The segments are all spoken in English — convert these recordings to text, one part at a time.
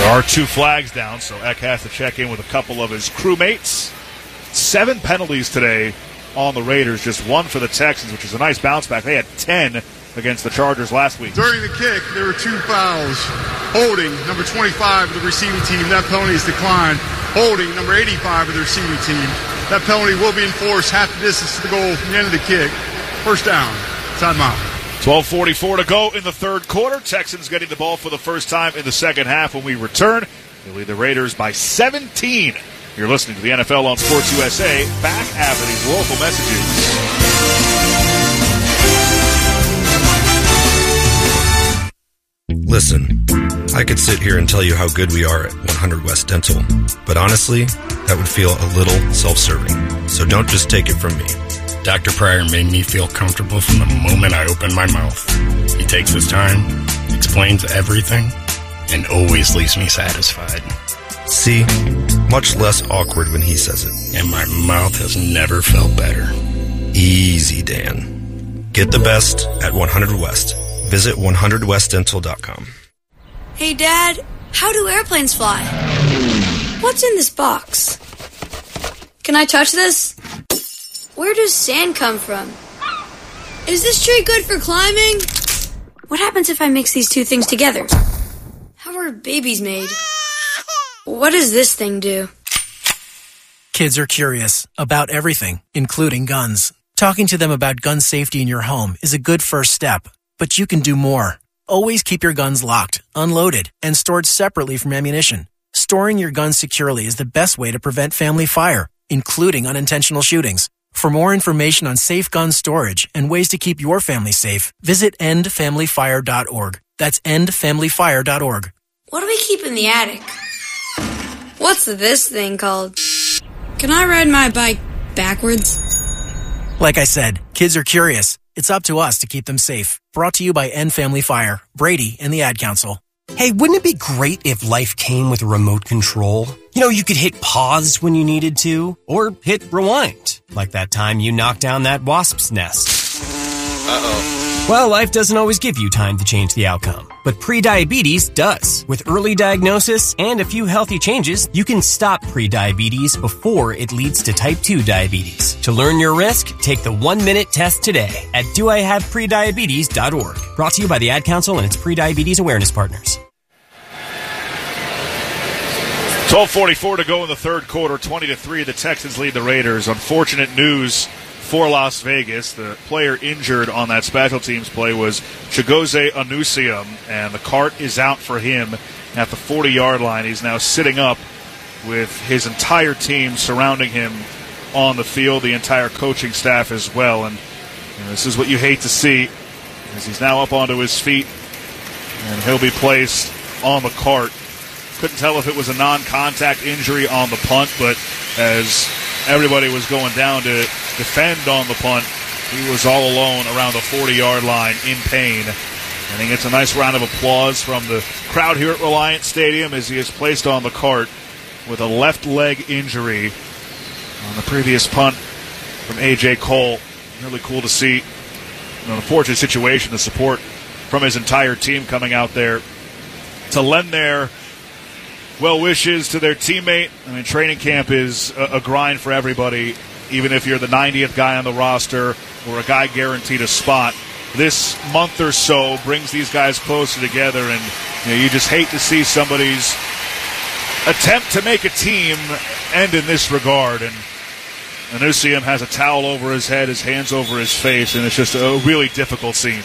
There are 2 flags down, so Eck has to check in with a couple of his crewmates. 7 penalties today on the Raiders, just 1 for the Texans, which is a nice bounce back. They had 10 against the Chargers last week. During the kick, there were 2 fouls. Holding, number 25 of the receiving team, that penalty is declined. Holding, number 85 of the receiving team. That penalty will be enforced half the distance to the goal from the end of the kick. First down. Timeout. 12:44 to go in the third quarter. Texans getting the ball for the first time in the second half. When we return, they lead the Raiders by 17. You're listening to the NFL on Sports USA. Back after these local messages. Listen, I could sit here and tell you how good we are at 100 West Dental, but honestly, that would feel a little self-serving. So don't just take it from me. Dr. Pryor made me feel comfortable from the moment I opened my mouth. He takes his time, explains everything, and always leaves me satisfied. See? Much less awkward when he says it. And my mouth has never felt better. Easy, Dan. Get the best at 100 West. Visit 100westdental.com. Hey, Dad, how do airplanes fly? What's in this box? Can I touch this? Where does sand come from? Is this tree good for climbing? What happens if I mix these 2 things together? How are babies made? What does this thing do? Kids are curious about everything, including guns. Talking to them about gun safety in your home is a good first step, but you can do more. Always keep your guns locked, unloaded, and stored separately from ammunition. Storing your guns securely is the best way to prevent family fire, including unintentional shootings. For more information on safe gun storage and ways to keep your family safe, visit endfamilyfire.org. That's endfamilyfire.org. What do we keep in the attic? What's this thing called? Can I ride my bike backwards? Like I said, kids are curious. It's up to us to keep them safe. Brought to you by End Family Fire, Brady, and the Ad Council. Hey, wouldn't it be great if life came with a remote control? You know, you could hit pause when you needed to, or hit rewind, like that time you knocked down that wasp's nest. Uh-oh. Well, life doesn't always give you time to change the outcome, but prediabetes does. With early diagnosis and a few healthy changes, you can stop prediabetes before it leads to type 2 diabetes. To learn your risk, take the 1-minute test today at doihaveprediabetes.org. Brought to you by the Ad Council and its prediabetes awareness partners. 12:44 to go in the third quarter, 20-3. The Texans lead the Raiders. Unfortunate news for Las Vegas. The player injured on that special teams play was Chigozie Anusium, and the cart is out for him at the 40-yard line. He's now sitting up with his entire team surrounding him on the field, the entire coaching staff as well. And this is what you hate to see, as he's now up onto his feet, and he'll be placed on the cart. Couldn't tell if it was a non-contact injury on the punt, but as everybody was going down to defend on the punt, he was all alone around the 40-yard line in pain. And he gets a nice round of applause from the crowd here at Reliant Stadium as he is placed on the cart with a left leg injury on the previous punt from A.J. Cole. Really cool to see. An unfortunate situation, the support from his entire team coming out there to lend their well wishes to their teammate. I mean, training camp is a grind for everybody, even if you're the 90th guy on the roster or a guy guaranteed a spot. This month or so brings these guys closer together, and you just hate to see somebody's attempt to make a team end in this regard. And Anusium has a towel over his head, his hands over his face, and it's just a really difficult scene.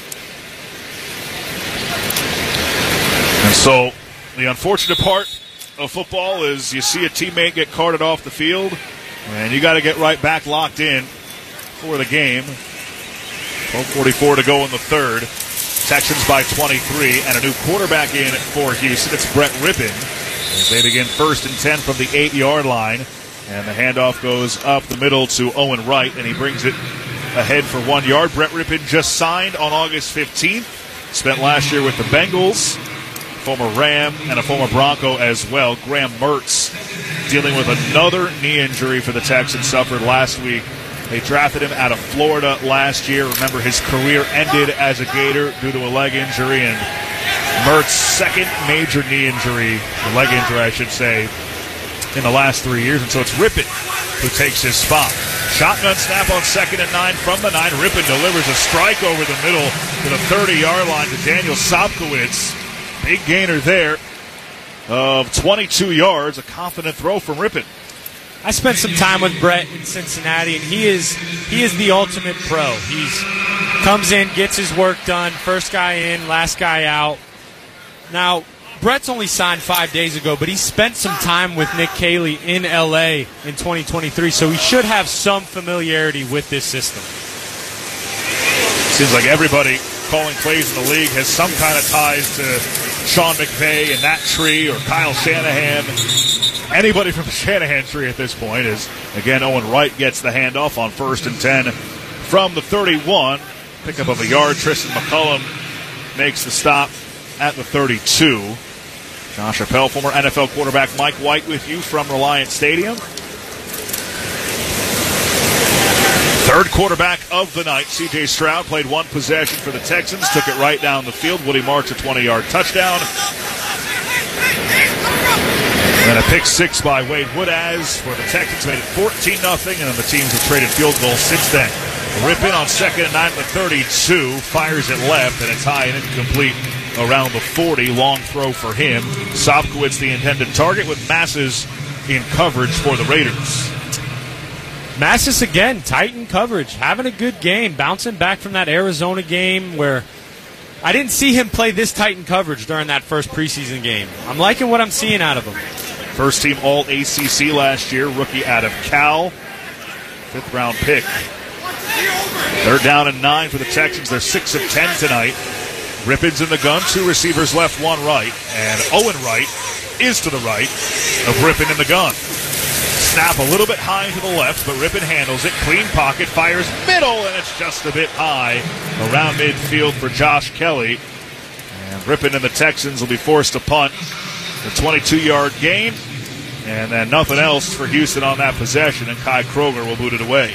And so the unfortunate part of football is you see a teammate get carted off the field, and you got to get right back locked in for the game. 12:44 to go in the third. Texans by 23, and a new quarterback in for Houston. It's Brett Rippon as they begin 1st and 10 from the 8-yard line, and the handoff goes up the middle to Owen Wright, and he brings it ahead for 1 yard. Brett Rippon just signed on August 15th. Spent last year with the Bengals. Former Ram and a former Bronco as well. Graham Mertz dealing with another knee injury for the Texans, suffered last week. They drafted him out of Florida last year. Remember, his career ended as a Gator due to a leg injury, and Mertz' second major knee injury, or leg injury, I should say, in the last 3 years. And so it's Rippon who takes his spot. Shotgun snap on 2nd and 9 from the 9. Rippon delivers a strike over the middle to the 30-yard line to Daniel Sobkowitz. Big gainer there of 22 yards. A confident throw from Rippon. I spent some time with Brett in Cincinnati, and he is the ultimate pro. He's comes in, gets his work done, first guy in, last guy out. Now, Brett's only signed 5 days ago, but he spent some time with Nick Caley in L.A. in 2023, so he should have some familiarity with this system. Seems like everybody calling plays in the league has some kind of ties to Sean McVay and that tree or Kyle Shanahan. Anybody from the Shanahan tree at this point is, again, Owen Wright gets the handoff on 1st and 10 from the 31. Pickup of a yard. Tristan McCullum makes the stop at the 32. Josh Appel, former NFL quarterback Mike White with you from Reliant Stadium. Third quarterback of the night, C.J. Stroud, played one possession for the Texans, took it right down the field. Woody Marks a 20-yard touchdown. And then a pick six by Wade Woodaz for the Texans, made it 14-0, and then the teams have traded field goals since then. Rippon on 2nd and 9 at the 32, fires it left, and it's high and incomplete around the 40. Long throw for him. Sobkowitz the intended target with Masses in coverage for the Raiders. Massis again, tight in coverage, having a good game, bouncing back from that Arizona game where I didn't see him play this tight in coverage during that first preseason game. I'm liking what I'm seeing out of him. First team All-ACC last year, rookie out of Cal. 5th round pick. 3rd down and 9 for the Texans. They're 6 of 10 tonight. Rippon's in the gun, 2 receivers left, 1 right. And Owen Wright is to the right of Rippon in the gun. Snap a little bit high to the left, but Rippon handles it. Clean pocket, fires middle, and it's just a bit high around midfield for Josh Kelly. And Rippon and the Texans will be forced to punt. The 22-yard gain, and then nothing else for Houston on that possession, and Kai Kroger will boot it away.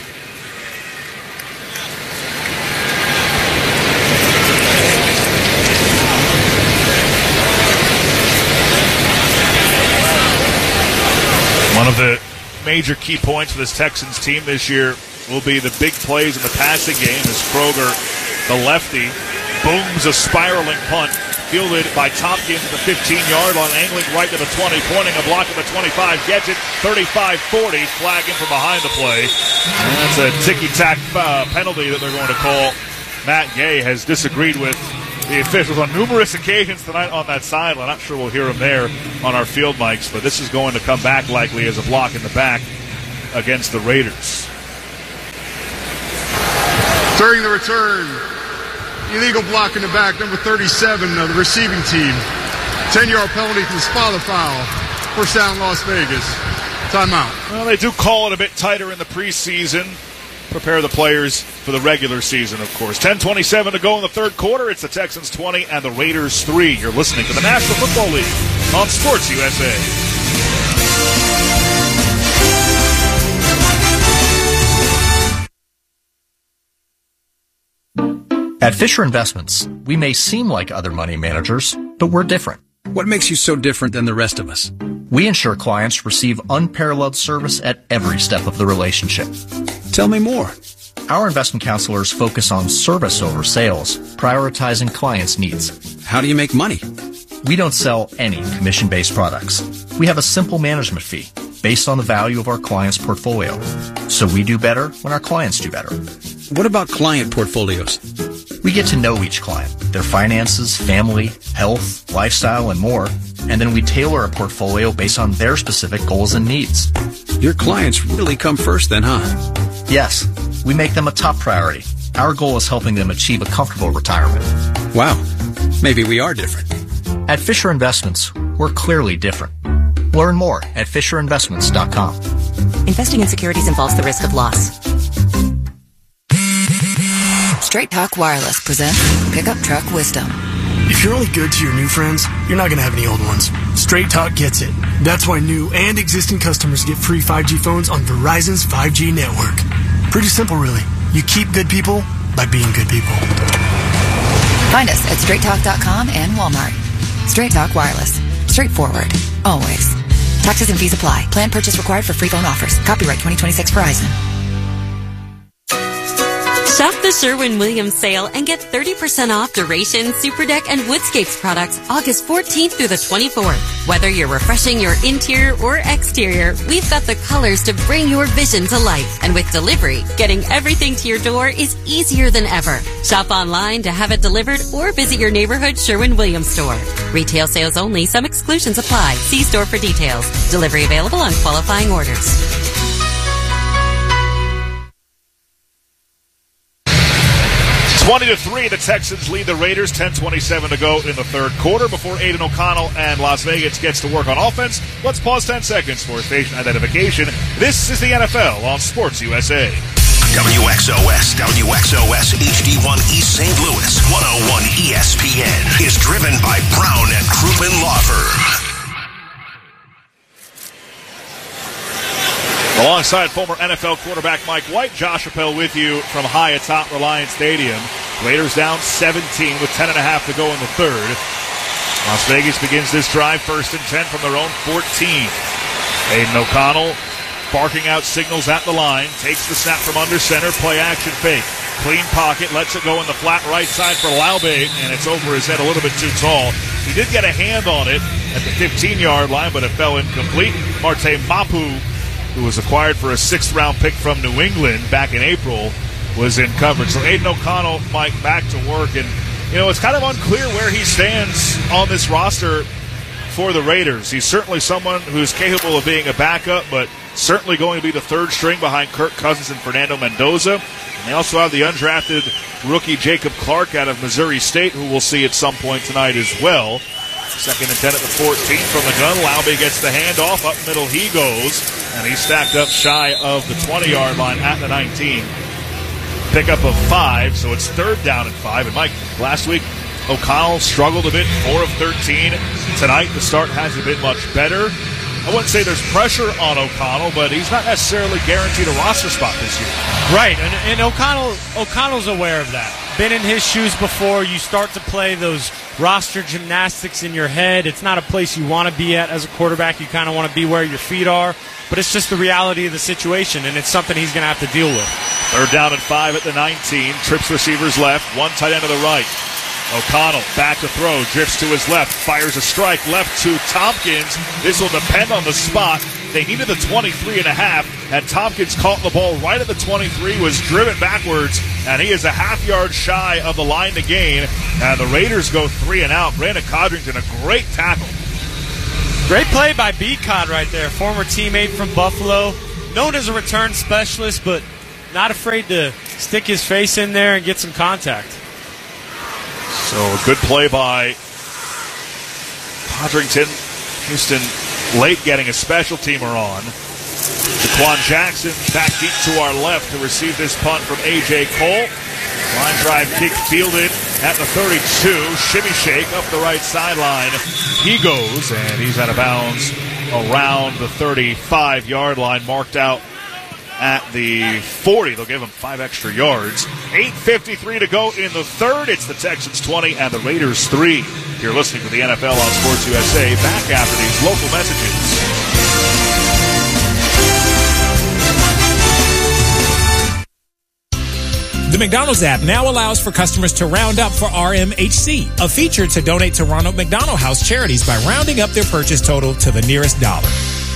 One of the major key points for this Texans team this year will be the big plays in the passing game as Kroger, the lefty, booms a spiraling punt fielded by Tompkins at the 15-yard line, angling right to the 20, pointing a block at the 25, gets it, 35-40, flagging from behind the play. And that's a ticky-tack penalty that they're going to call. Matt Gay has disagreed with the officials on numerous occasions tonight on that sideline. I'm not sure we'll hear him there on our field mics, but this is going to come back likely as a block in the back against the Raiders. During the return, illegal block in the back, number 37 of the receiving team. 10-yard penalty from the spot foul. First down, Las Vegas. Timeout. Well, they do call it a bit tighter in the preseason. Prepare the players for the regular season, of course. 10:27 to go in the third quarter. It's the Texans 20 and the Raiders 3. You're listening to the National Football League on Sports USA. At Fisher Investments, we may seem like other money managers, but we're different. What makes you so different than the rest of us? We ensure clients receive unparalleled service at every step of the relationship. Tell me more. Our investment counselors focus on service over sales, prioritizing clients' needs. How do you make money? We don't sell any commission-based products. We have a simple management fee based on the value of our client's portfolio. So we do better when our clients do better. What about client portfolios? We get to know each client, their finances, family, health, lifestyle, and more, and then we tailor a portfolio based on their specific goals and needs. Your clients really come first then, huh? Yes, we make them a top priority. Our goal is helping them achieve a comfortable retirement. Wow, maybe we are different. At Fisher Investments, we're clearly different. Learn more at FisherInvestments.com. Investing in securities involves the risk of loss. Straight Talk Wireless presents Pickup Truck Wisdom. If you're only good to your new friends, you're not going to have any old ones. Straight Talk gets it. That's why new and existing customers get free 5G phones on Verizon's 5G network. Pretty simple, really. You keep good people by being good people. Find us at straighttalk.com and Walmart. Straight Talk Wireless. Straightforward. Always. Taxes and fees apply. Plan purchase required for free phone offers. Copyright 2026 Verizon. Shop the Sherwin-Williams sale and get 30% off Duration, Superdeck, and Woodscapes products August 14th through the 24th. Whether you're refreshing your interior or exterior, we've got the colors to bring your vision to life. And with delivery, getting everything to your door is easier than ever. Shop online to have it delivered or visit your neighborhood Sherwin-Williams store. Retail sales only. Some exclusions apply. See store for details. Delivery available on qualifying orders. 20-3, the Texans lead the Raiders. 10:27 to go in the third quarter before Aiden O'Connell and Las Vegas gets to work on offense. Let's pause 10 seconds for station identification. This is the NFL on Sports USA. WXOS HD1 East St. Louis 101 ESPN is driven by Brown and Crouppen Law Firm. Alongside former NFL quarterback Mike White, Josh Appel with you from high atop Reliance Stadium. Raiders down 17 with 10.5 to go in the third. Las Vegas begins this drive 1st and 10 from their own 14. Aiden O'Connell barking out signals at the line, takes the snap from under center, play action fake. Clean pocket, lets it go in the flat right side for Laube, and it's over his head a little bit too tall. He did get a hand on it at the 15-yard line, but it fell incomplete. Marte Mapu, who was acquired for a 6th-round pick from New England back in April, was in coverage. So Aiden O'Connell, Mike, back to work. And, it's kind of unclear where he stands on this roster for the Raiders. He's certainly someone who's capable of being a backup, but certainly going to be the third string behind Kirk Cousins and Fernando Mendoza. And they also have the undrafted rookie Jacob Clark out of Missouri State, who we'll see at some point tonight as well. 2nd and 10 at the 14 from the gun. Laube gets the handoff. Up middle he goes. And he's stacked up shy of the 20-yard line at the 19. Pickup of 5, so it's 3rd down and 5. And, Mike, last week O'Connell struggled a bit, 4 of 13. Tonight the start hasn't been much better. I wouldn't say there's pressure on O'Connell, but he's not necessarily guaranteed a roster spot this year. Right, and O'Connell's aware of that. Been in his shoes before. You start to play those roster gymnastics in your head. It's not a place you want to be at as a quarterback. You kind of want to be where your feet are, but it's just the reality of the situation, and it's something he's going to have to deal with. 3rd down and 5 at the 19. Trips receivers left, one tight end to the right. O'Connell back to throw, drifts to his left, fires a strike left to Tompkins. This will depend on the spot. They needed the 23.5, and Tompkins caught the ball right at the 23, was driven backwards, and he is a half-yard shy of the line to gain. And the Raiders go 3 and out. Brandon Codrington, a great tackle. Great play by B-Cod right there, former teammate from Buffalo, known as a return specialist, but not afraid to stick his face in there and get some contact. So a good play by Codrington. Houston late getting a special teamer on. Jaquan Jackson back deep to our left to receive this punt from A.J. Cole. Line drive kick fielded at the 32. Shimmy shake up the right sideline. He goes, and he's out of bounds around the 35-yard line, marked out at the 40. They'll give him 5 extra yards. 8:53 to go in the third. It's the Texans 20 and the Raiders 3. You're listening to the NFL on Sports USA. Back after these local messages. The McDonald's app now allows for customers to round up for RMHC, a feature to donate to Ronald McDonald House charities by rounding up their purchase total to the nearest dollar.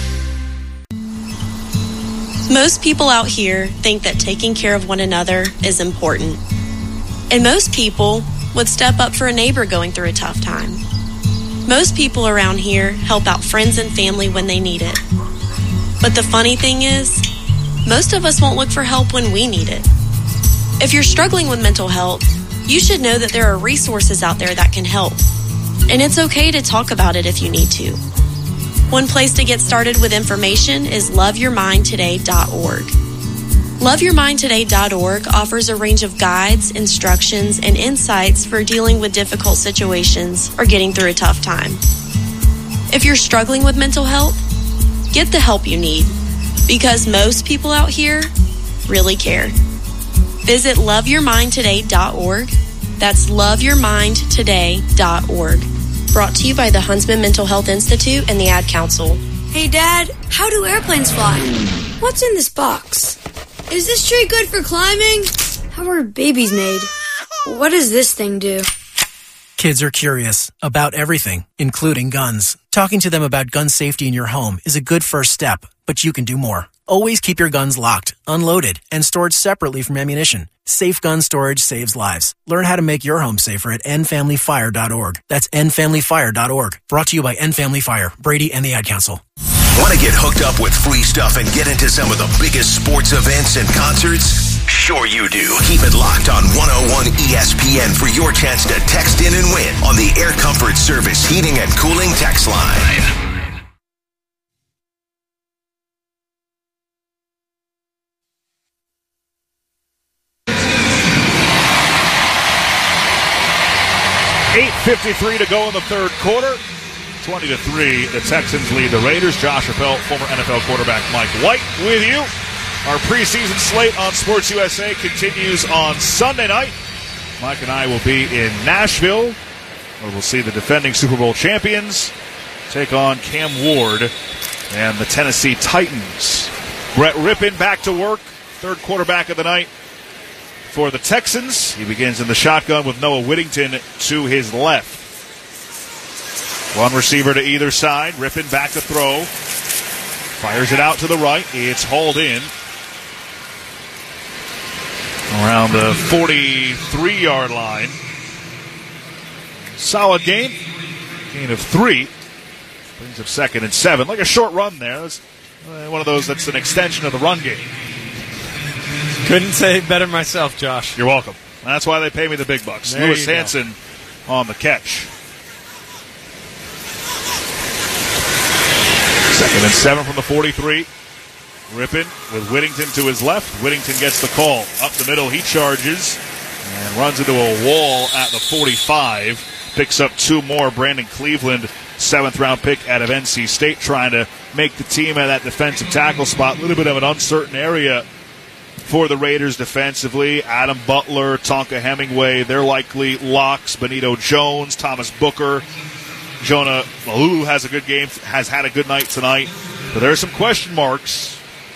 Most people out here think that taking care of one another is important. And most people would step up for a neighbor going through a tough time. Most people around here help out friends and family when they need it. But the funny thing is, most of us won't look for help when we need it. If you're struggling with mental health, you should know that there are resources out there that can help. And it's okay to talk about it if you need to. One place to get started with information is loveyourmindtoday.org. Loveyourmindtoday.org offers a range of guides, instructions, and insights for dealing with difficult situations or getting through a tough time. If you're struggling with mental health, get the help you need, because most people out here really care. Visit loveyourmindtoday.org. That's loveyourmindtoday.org. brought to you by the Huntsman Mental Health Institute and the Ad Council. Hey, Dad, how do airplanes fly? What's in this box? Is this tree good for climbing? How are babies made? What does this thing do? Kids are curious about everything, including guns. Talking to them about gun safety in your home is a good first step, but you can do more. Always keep your guns locked, unloaded, and stored separately from ammunition. Safe gun storage saves lives. Learn how to make your home safer at endfamilyfire.org. That's endfamilyfire.org. Brought to you by End Family Fire, Brady, and the Ad Council. Want to get hooked up with free stuff and get into some of the biggest sports events and concerts? Sure you do. Keep it locked on 101 ESPN for your chance to text in and win on the Air Comfort Service Heating and Cooling text line. .53 to go in the third quarter. 20-3, the Texans lead the Raiders. Josh Appel, former NFL quarterback Mike White with you. Our preseason slate on Sports USA continues on Sunday night. Mike and I will be in Nashville, where we'll see the defending Super Bowl champions take on Cam Ward and the Tennessee Titans. Brett Rippon back to work, third quarterback of the night for the Texans. He begins in the shotgun with Noah Whittington to his left. One receiver to either side. Rippon back to throw. Fires it out to the right. It's hauled in. Around the 43-yard line. Solid game. Gain of 3. Brings up 2nd and 7. Like a short run there. It's one of those that's an extension of the run game. Couldn't say it better myself, Josh. You're welcome. That's why they pay me the big bucks. There Lewis Hansen on the catch. 2nd and 7 from the 43. Rippon with Whittington to his left. Whittington gets the call. Up the middle, he charges and runs into a wall at the 45. Picks up 2 more. Brandon Cleveland, 7th-round pick out of NC State, trying to make the team at that defensive tackle spot. A little bit of an uncertain area for the Raiders defensively. Adam Butler, Tonka Hemingway, they're likely locks. Benito Jones, Thomas Booker. Jonah Maulu has a good game, has had a good night tonight. But there are some question marks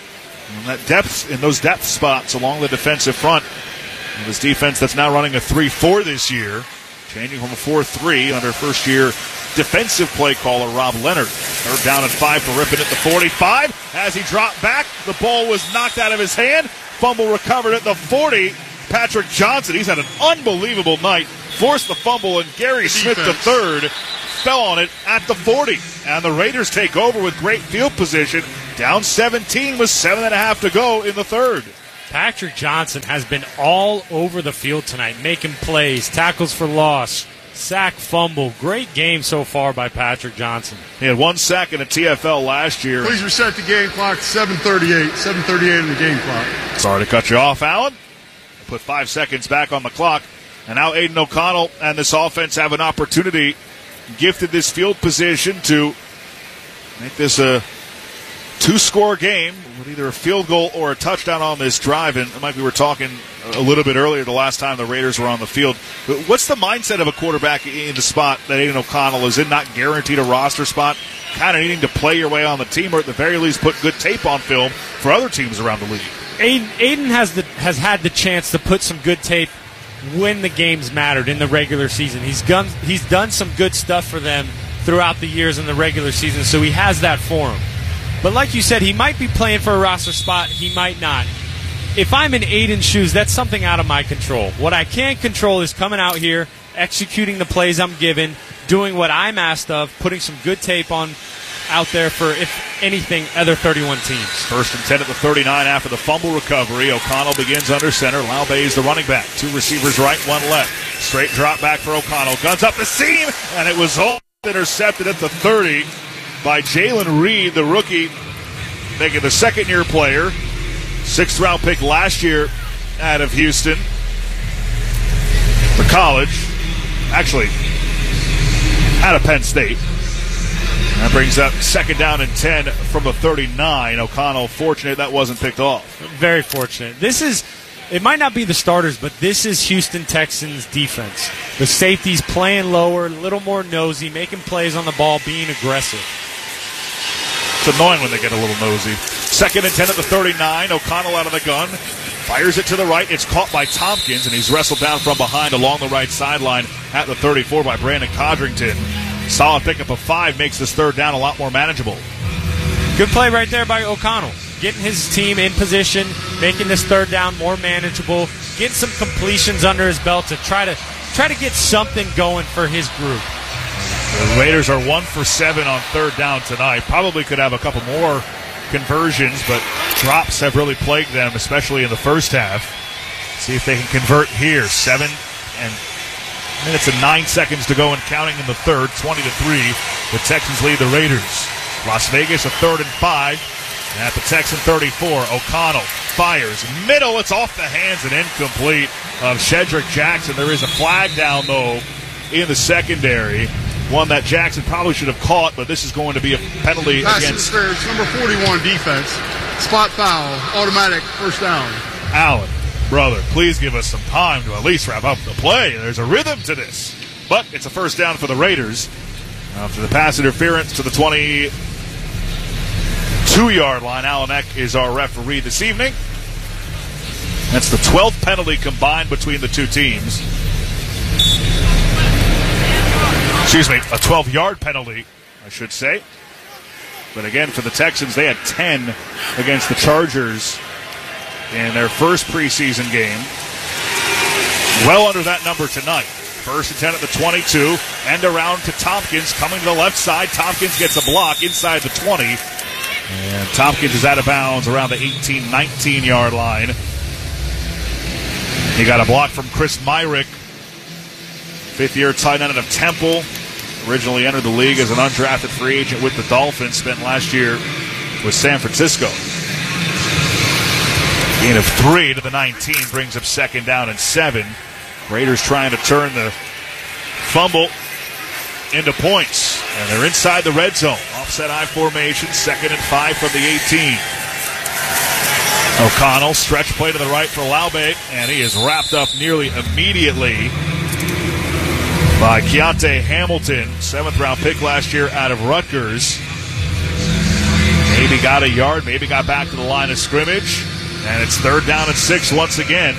in that depth, in those depth spots along the defensive front. And this defense that's now running a 3-4 this year, changing from a 4-3 under first-year defensive play caller Rob Leonard. Third down and 5 for Rippon at the 45. As he dropped back, the ball was knocked out of his hand. Fumble recovered at the 40. Patrick Johnson, he's had an unbelievable night. Forced the fumble, and Gary Smith III fell on it at the 40. And the Raiders take over with great field position. Down 17 with 7.5 to go in the third. Patrick Johnson has been all over the field tonight, making plays, tackles for loss, sack, fumble. Great game so far by Patrick Johnson. He had 1 sack in a TFL last year. Please reset the game clock to 7:38. 7:38 in the game clock. Sorry to cut you off, Alan. Put 5 seconds back on the clock. And now Aiden O'Connell and this offense have an opportunity, gifted this field position, to make this a 2-score game with either a field goal or a touchdown on this drive. And Mike, we were talking a little bit earlier the last time the Raiders were on the field. What's the mindset of a quarterback in the spot that Aiden O'Connell is in, not guaranteed a roster spot, kind of needing to play your way on the team, or at the very least put good tape on film for other teams around the league? Aiden has had the chance to put some good tape when the games mattered in the regular season. He's done some good stuff for them throughout the years in the regular season, so he has that for him. But like you said, he might be playing for a roster spot, he might not. If I'm in Aiden's shoes, that's something out of my control. What I can control is coming out here, executing the plays I'm given, doing what I'm asked of, putting some good tape on out there for, if anything, other 31 teams. 1st and 10 at the 39 after the fumble recovery. O'Connell begins under center. Laube is the running back. 2 receivers right, 1 left. Straight drop back for O'Connell. Guns up the seam, and it was all intercepted at the 30 by Jalen Reed, the rookie, making the second-year player. 6th-round pick last year out of Houston for college. Actually, out of Penn State. That brings up 2nd down and 10 from the 39. O'Connell fortunate that wasn't picked off. Very fortunate. This is it might not be the starters, but this is Houston Texans defense. The safeties playing lower, a little more nosy, making plays on the ball, being aggressive. It's annoying when they get a little nosy. 2nd and 10 at the 39. O'Connell out of the gun. Fires it to the right. It's caught by Tompkins, and he's wrestled down from behind along the right sideline at the 34 by Brandon Codrington. Solid pickup of 5 makes this 3rd down a lot more manageable. Good play right there by O'Connell. Getting his team in position, making this 3rd down more manageable, getting some completions under his belt to try to get something going for his group. The Raiders are 1 for 7 on 3rd down tonight. Probably could have a couple more conversions, but drops have really plagued them, especially in the first half. See if they can convert here. 7 minutes and 9 seconds to go and counting in the 3rd. 20-3. The Texans lead the Raiders. Las Vegas a 3rd and 5. At the Texan 34, O'Connell fires. Middle, it's off the hands and incomplete of Shedrick Jackson. There is a flag down, though, in the secondary. One that Jackson probably should have caught, but this is going to be a penalty against... Interference, number 41 defense. Spot foul, automatic 1st down. Allen, brother, please give us some time to at least wrap up the play. There's a rhythm to this. But it's a 1st down for the Raiders. After the pass interference to the 22-yard line, Alan Eck is our referee this evening. That's the 12th penalty combined between the two teams. Excuse me, a 12-yard penalty, I should say. But again, for the Texans, they had 10 against the Chargers in their first preseason game. Well under that number tonight. 1st and 10 at the 22. End around to Tompkins, coming to the left side. Tompkins gets a block inside the 20. And Tompkins is out of bounds around the 18, 19-yard line. He got a block from Chris Myrick, 5th-year tight end of Temple. Originally entered the league as an undrafted free agent with the Dolphins. Spent last year with San Francisco. Gain of 3 to the 19 brings up 2nd down and 7. Raiders trying to turn the fumble into points. And they're inside the red zone. Offset I formation, 2nd and 5 from the 18. O'Connell, stretch play to the right for Laube, and he is wrapped up nearly immediately by Keontae Hamilton, 7th-round pick last year out of Rutgers. Maybe got a yard, maybe got back to the line of scrimmage, and it's 3rd down and 6 once again.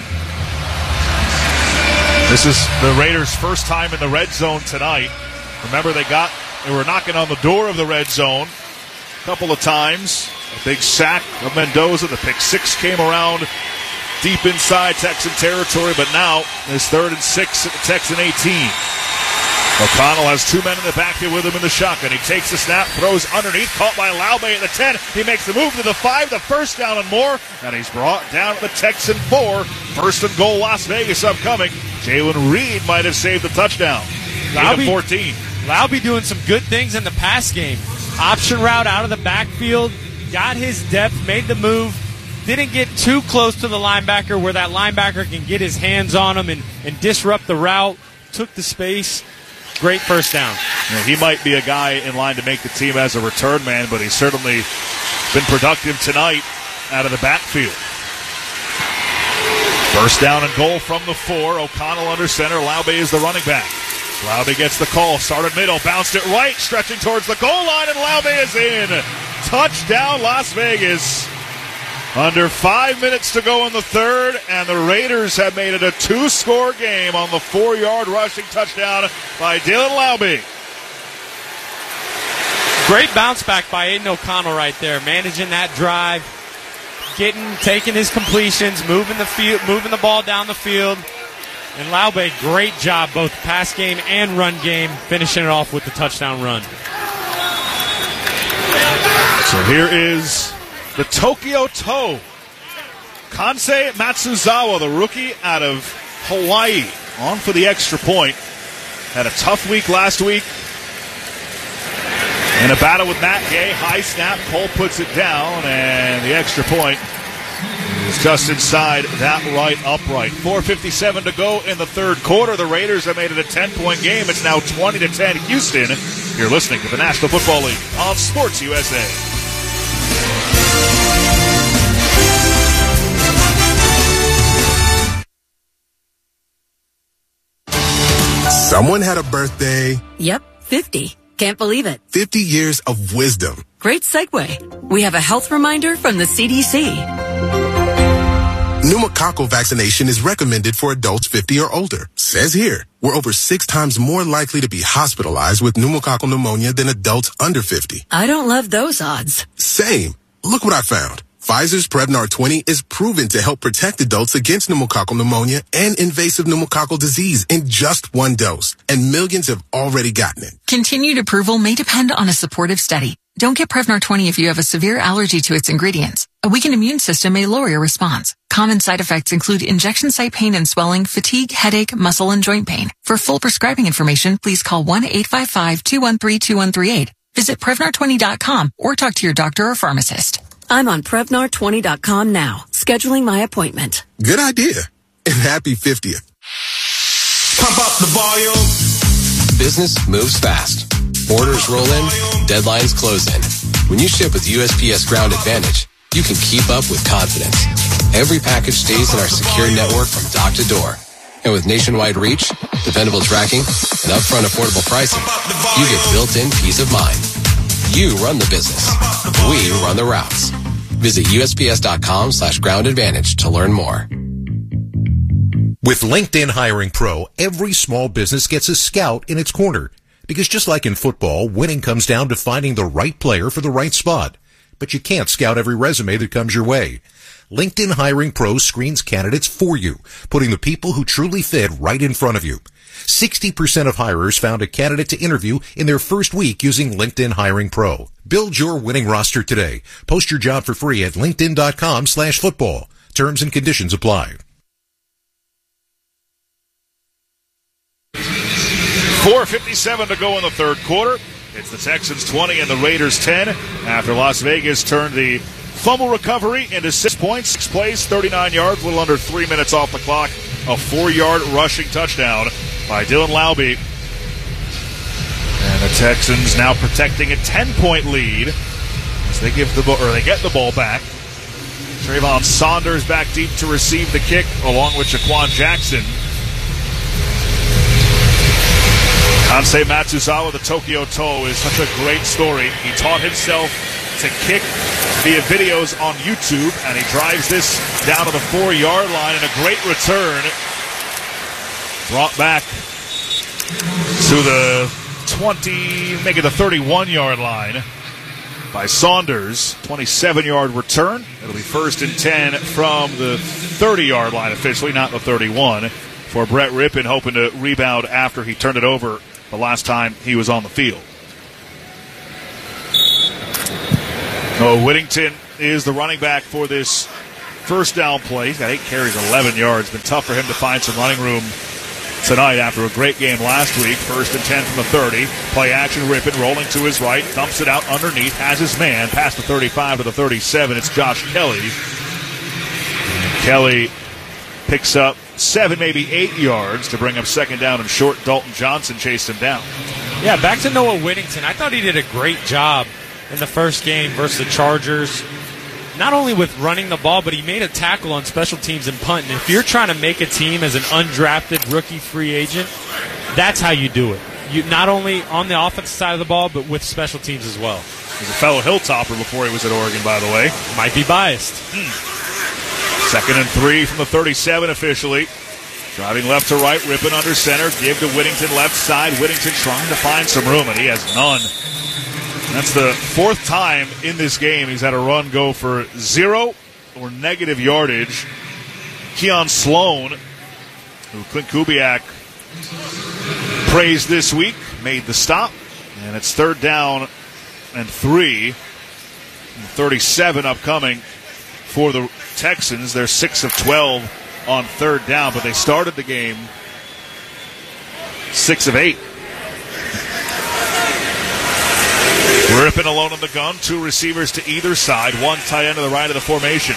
This is the Raiders' first time in the red zone tonight. Remember, they were knocking on the door of the red zone a couple of times. A big sack of Mendoza. The pick 6 came around deep inside Texan territory, but now it's 3rd and 6 at the Texan 18. O'Connell has 2 men in the backfield with him in the shotgun. He takes the snap, throws underneath, caught by Laube at the 10. He makes the move to the 5, the 1st down and more, and he's brought down at the Texan 4. 1st and goal, Las Vegas upcoming. Jalen Reed might have saved the touchdown. Laube 14. Laube doing some good things in the pass game. Option route out of the backfield, got his depth, made the move, didn't get too close to the linebacker where that linebacker can get his hands on him and disrupt the route, took the space. Great 1st down. Yeah, he might be a guy in line to make the team as a return man, but he's certainly been productive tonight out of the backfield. 1st down and goal from the 4. O'Connell under center. Laube is the running back. Laube gets the call. Started middle. Bounced it right. Stretching towards the goal line, and Laube is in. Touchdown, Las Vegas. Under 5 minutes to go in the 3rd, and the Raiders have made it a 2-score game on the 4-yard rushing touchdown by Dylan Laube. Great bounce back by Aiden O'Connell right there, managing that drive, taking his completions, moving the ball down the field. And Laube, great job, both pass game and run game, finishing it off with the touchdown run. So here is the Tokyo Toe. Kansei Matsuzawa, the rookie out of Hawaii, on for the extra point. Had a tough week last week. In a battle with Matt Gay, high snap, Cole puts it down, and the extra point is just inside that right upright. 4:57 to go in the 3rd quarter. The Raiders have made it a 10-point game. It's now 20-10 Houston. You're listening to the National Football League on Sports USA. Someone had a birthday. Yep, 50. Can't believe it. 50 years of wisdom. Great segue. We have a health reminder from the CDC. Pneumococcal vaccination is recommended for adults 50 or older. Says here, we're over 6 times more likely to be hospitalized with pneumococcal pneumonia than adults under 50. I don't love those odds. Same. Look what I found. Pfizer's Prevnar 20 is proven to help protect adults against pneumococcal pneumonia and invasive pneumococcal disease in just 1 dose. And millions have already gotten it. Continued approval may depend on a supportive study. Don't get Prevnar 20 if you have a severe allergy to its ingredients. A weakened immune system may lower your response. Common side effects include injection site pain and swelling, fatigue, headache, muscle, and joint pain. For full prescribing information, please call 1-855-213-2138. Visit Prevnar20.com or talk to your doctor or pharmacist. I'm on Prevnar20.com now, scheduling my appointment. Good idea. And happy 50th. Pump up the volume. Business moves fast. Orders roll in, deadlines close in. When you ship with USPS Ground Advantage, you can keep up with confidence. Every package stays in our secure network from dock to door. And with nationwide reach, dependable tracking, and upfront affordable pricing, you get built-in peace of mind. You run the business. We run the routes. Visit USPS.com/Ground Advantage to learn more. With LinkedIn Hiring Pro, every small business gets a scout in its corner. Because just like in football, winning comes down to finding the right player for the right spot. But you can't scout every resume that comes your way. LinkedIn Hiring Pro screens candidates for you, putting the people who truly fit right in front of you. 60% of hirers found a candidate to interview in their first week using LinkedIn Hiring Pro. Build your winning roster today. Post your job for free at linkedin.com/football. Terms and conditions apply. 4:57 to go in the third quarter. It's the Texans 20 and the Raiders 10 after Las Vegas turned the fumble recovery into 6 points. 6 plays, 39 yards, a little under 3 minutes off the clock. A 4-yard rushing touchdown by Dylan Laube. And the Texans now protecting a 10-point lead as they get the ball back. Trayvon Saunders back deep to receive the kick along with Jaquan Jackson. Kansei Matsuzawa, the Tokyo Toe, is such a great story. He taught himself to kick via videos on YouTube, and he drives this down to the 4-yard line, and a great return. Brought back to the 20, make it the 31-yard line by Saunders. 27-yard return. It'll be 1st and 10 from the 30-yard line officially, not the 31, for Brett Rippon, hoping to rebound after he turned it over the last time he was on the field. Whittington is the running back for this first down play. He's got 8 carries, 11 yards. Been tough for him to find some running room tonight after a great game last week. 1st and 10 from the 30. Play action, Rippon rolling to his right, dumps it out underneath, has his man, past the 35 to the 37. It's Josh Kelly. And Kelly picks up 7, maybe 8 yards to bring up 2nd down and short. Dalton Johnson chased him down. Yeah, back to Noah Whittington. I thought he did a great job in the first game versus the Chargers. Not only with running the ball, but he made a tackle on special teams and punt. And if you're trying to make a team as an undrafted rookie free agent, that's how you do it. You not only on the offensive side of the ball, but with special teams as well. He's a fellow Hilltopper before he was at Oregon, by the way. Might be biased. 2nd and 3 from the 37 officially. Driving left to right, Rippon under center. Give to Whittington left side. Whittington trying to find some room, and he has none. That's the 4th time in this game he's had a run go for 0 or negative yardage. Keon Sloan, who Clint Kubiak praised this week, made the stop. And it's 3rd down and 3. 37 upcoming for the Texans. They're 6 of 12 on 3rd down, but they started the game 6 of 8. Rippon alone on the gun. 2 receivers to either side. 1 tight end to the right of the formation.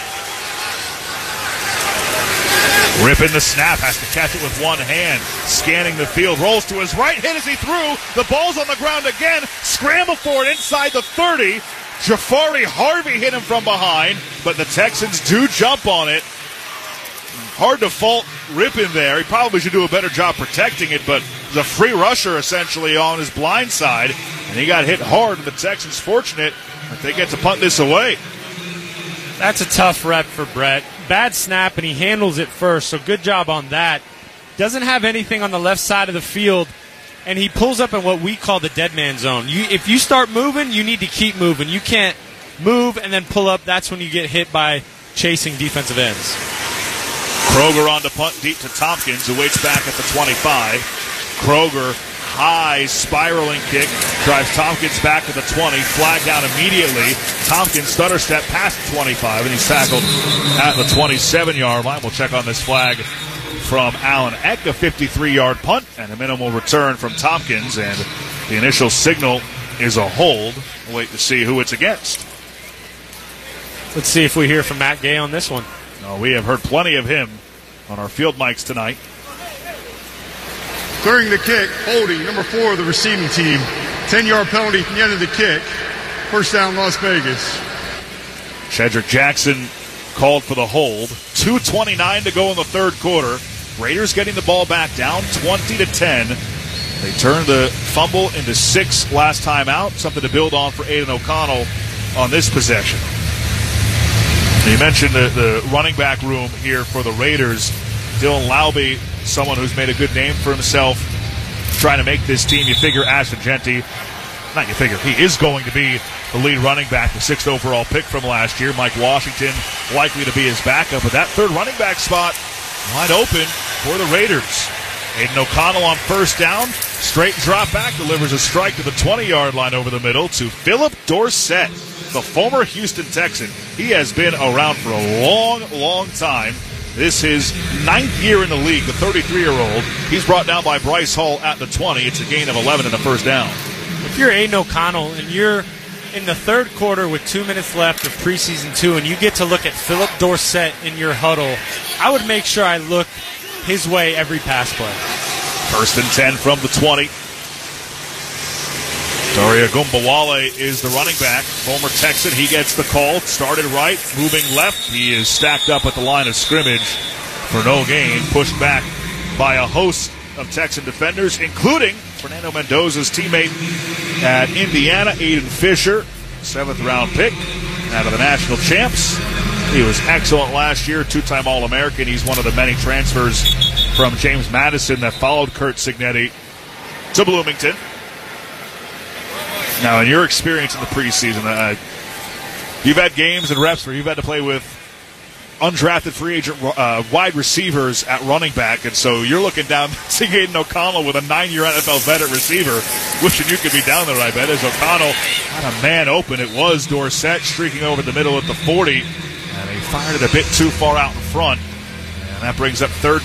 Rippon the snap. Has to catch it with one hand. Scanning the field. Rolls to his right. Hit as he threw. The ball's on the ground again. Scramble for it inside the 30. Jafari Harvey hit him from behind, but the Texans do jump on it. Hard to fault Rippon there. He probably should do a better job protecting it, but the free rusher essentially on his blind side, and he got hit hard. And the Texans fortunate that they get to punt this away. That's a tough rep for Brett. Bad snap, and he handles it first, so good job on that. Doesn't have anything on the left side of the field, and he pulls up in what we call the dead man zone. If you start moving, you need to keep moving. You can't move and then pull up. That's when you get hit by chasing defensive ends. Kroger on to punt deep to Tompkins, who waits back at the 25. Kroger, high spiraling kick, drives Tompkins back to the 20. Flag down immediately. Tompkins stutter step past the 25, and he's tackled at the 27-yard line. We'll check on this flag from Allen Eck, a 53-yard punt, and a minimal return from Tompkins, and the initial signal is a hold. We'll wait to see who it's against. Let's see if we hear from Matt Gay on this one. No, we have heard plenty of him on our field mics tonight. Clearing the kick, holding, number 4 of the receiving team. 10-yard penalty from the end of the kick. First down, Las Vegas. Shedrick Jackson called for the hold. 2:29 to go in the third quarter. Raiders getting the ball back down 20-10. They turned the fumble into 6 last time out. Something to build on for Aiden O'Connell on this possession. You mentioned the running back room here for the Raiders. Dylan Laube, someone who's made a good name for himself, trying to make this team. You figure Ashton Jeanty, not you figure, he is going to be the lead running back, the 6th overall pick from last year. Mike Washington likely to be his backup, but that third running back spot wide open for the Raiders. Aiden O'Connell on first down, straight drop back, delivers a strike to the 20-yard line over the middle to Philip Dorsett, the former Houston Texan. He has been around for a long, long time. This is 9th year in the league, the 33-year-old. He's brought down by Bryce Hall at the 20. It's a gain of 11 and a first down. If you're Aiden O'Connell and you're in the third quarter with 2 minutes left of preseason 2 and you get to look at Philip Dorsett in your huddle, I would make sure I look his way every pass play. First and 10 from the 20. Daria Gumbawale is the running back, former Texan. He gets the call. Started right, moving left. He is stacked up at the line of scrimmage for no gain. Pushed back by a host of Texan defenders, including Fernando Mendoza's teammate at Indiana, Aiden Fisher, 7th-round pick out of the national champs. He was excellent last year, 2-time All-American. He's one of the many transfers from James Madison that followed Kurt Cignetti to Bloomington. Now, in your experience in the preseason, you've had games and reps where you've had to play with undrafted free agent wide receivers at running back, and so you're looking down, seeing Aiden O'Connell with a 9-year NFL vet at receiver, wishing you could be down there, I bet, as O'Connell had a man open. It was Dorsett streaking over the middle at the 40, and he fired it a bit too far out in front, and that brings up 3rd